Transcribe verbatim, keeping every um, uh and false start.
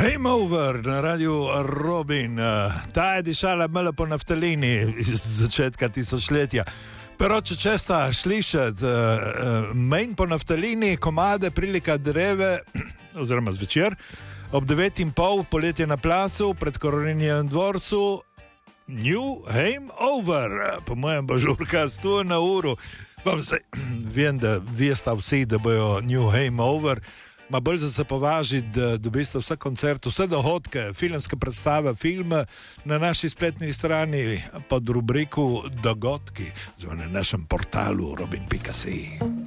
Game Over na radiju Robin. Ta je dišala malo po naftalini iz začetka tisočletja. Pero če česta slišati uh, manj po naftalini, komade prilika dreve, oziroma zvečer, ob devet in pol poletje na placu, pred Koroninijem dvorcu, New Game Over. Po mojem božurka sto na uru. Se, vem, da veste vsi, da bojo New Game Over. Ma bolj za se považiti, da dobiste vse koncerte, vse dohodke, filmske predstave, filme na naši spletni strani pod rubriku Dogodki, oziroma na našem portalu robin pika si.